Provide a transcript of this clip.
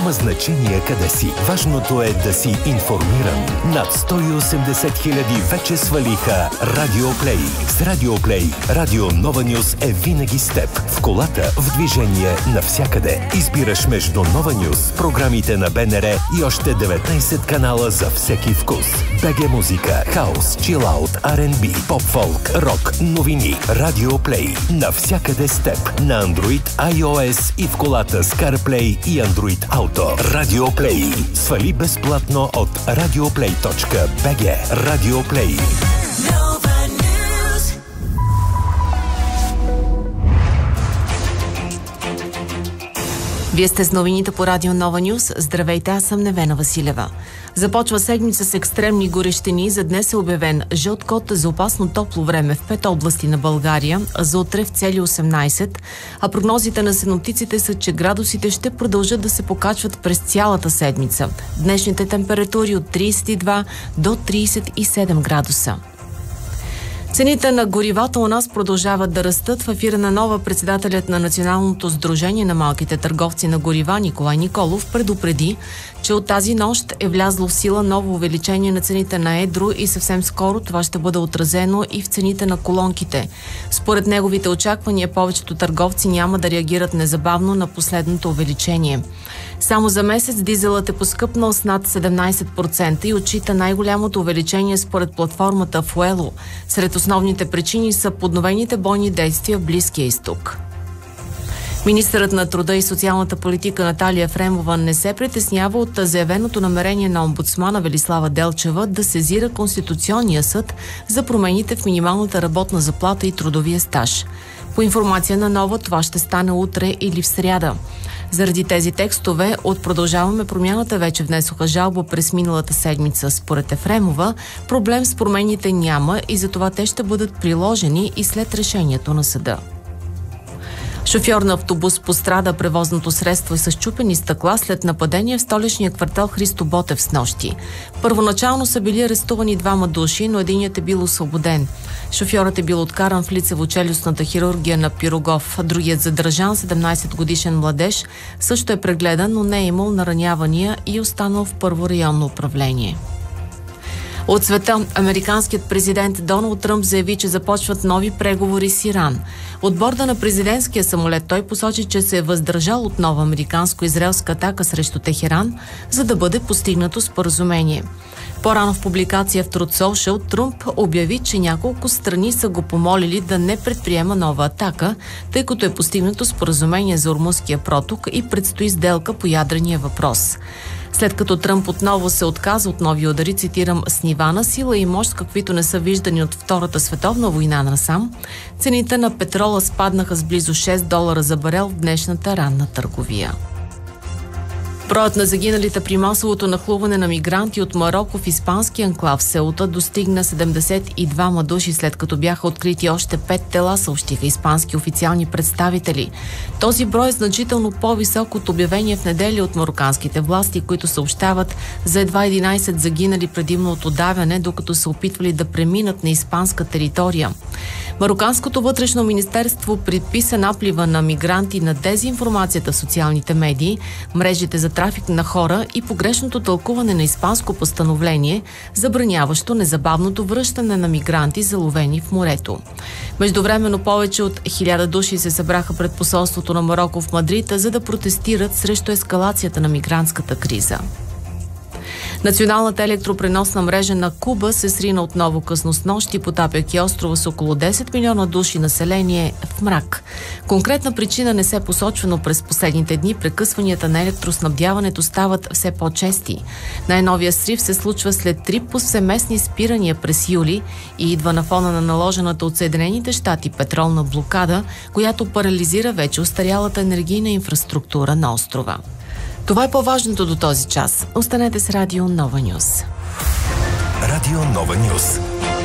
Няма значение къде си. Важното е да си информиран. Над 180 хиляди вече свалиха Радио Плей. С Радио Плей, Радио Нова Нюс е винаги с теб. В колата, в движение, навсякъде. Избираш между Нова Нюс, програмите на БНР и още 19 канала за всеки вкус. БГ музика, хаос, чилаут, R&B, поп-фолк, рок, новини. Радио Плей. Навсякъде с теб. На Android, iOS и в колата с CarPlay и Android Auto. Радио Плей. Свали безплатно от radioplay.bg. Радио Плей. Вие сте с новините по Радио Нова Нюс. Здравейте, аз съм Невена Василева. Започва седмица с екстремни горещини. За днес е обявен жълт код за опасно топло време в 5 области на България, за утре в цели 18, а прогнозите на синоптиците са, че градусите ще продължат да се покачват през цялата седмица. Днешните температури от 32 до 37 градуса. Цените на горивата у нас продължават да растат. В ефира на Нова председателят на Националното сдружение на малките търговци на горива Николай Николов предупреди, че от тази нощ е влязло в сила ново увеличение на цените на едро и съвсем скоро това ще бъде отразено и в цените на колонките. Според неговите очаквания, повечето търговци няма да реагират незабавно на последното увеличение. Само за месец дизелът е поскъпнал с над 17% и отчита най-голямото увеличение според платформата Fuelo. Сред основните причини са подновените бойни действия в Близкия изток. Министърът на труда и социалната политика Наталия Ефремова не се притеснява от заявеното намерение на омбудсмана Велислава Делчева да сезира Конституционния съд за промените в минималната работна заплата и трудовия стаж. По информация на Нова, това ще стане утре или в сряда. Заради тези текстове от Продължаваме промяната вече внесоха жалба през миналата седмица. Според Ефремова, проблем с промените няма и затова те ще бъдат приложени и след решението на съда. Шофьор на автобус пострада, превозното средство е с счупени стъкла след нападение в столичния квартал Христо Ботев снощи. Първоначално са били арестувани 2 души, но единият е бил освободен. Шофьорът е бил откаран в лицево-челюстната хирургия на Пирогов. Другият задържан, 17-годишен младеж, също е прегледан, но не е имал наранявания и е останал в първо районно управление. От света, американският президент Доналд Тръмп заяви, че започват нови преговори с Иран. От борда на президентския самолет той посочи, че се е въздържал от нова американско-израелска атака срещу Техеран, за да бъде постигнато споразумение. По-рано в публикация в Truth Social Тръмп обяви, че няколко страни са го помолили да не предприема нова атака, тъй като е постигнато споразумение за Ормузския проток и предстои сделка по ядрения въпрос. След като Тръмп отново се отказа от нови удари, цитирам, с нива на сила и мощ, каквито не са виждани от Втората световна война насам, цените на петрола спаднаха с близо $6 за барел в днешната ранна търговия. Броят на загиналите при масовото нахлуване на мигранти от Мароко в испански анклав Сеута достигна 72 души, след като бяха открити още 5 тела, съобщиха испански официални представители. Този брой е значително по-висок от обявения в неделя от мароканските власти, които съобщават за едва 11 загинали предимно от удавяне, докато се опитвали да преминат на испанска територия. Мароканското вътрешно министерство предписа наплива на мигранти на дезинформацията в социалните медии, мрежите за трафик на хора и погрешното тълкуване на испанско постановление, забраняващо незабавното връщане на мигранти, заловени в морето. Междувременно повече от 1000 души се събраха пред посолството на Мароко в Мадрид, за да протестират срещу ескалацията на мигрантската криза. Националната електропреносна мрежа на Куба се срина отново късно снощи, потапяйки острова с около 10 милиона души население в мрак. Конкретна причина не се посочва, но през последните дни прекъсванията на електроснабдяването стават все по-чести. Най-новия срив се случва след 3 повсеместни спирания през юли и идва на фона на наложената от Съединените щати петролна блокада, която парализира вече остарялата енергийна инфраструктура на острова. Това е по-важното до този час. Останете с Радио Нова Нюс. Радио Нова Нюс.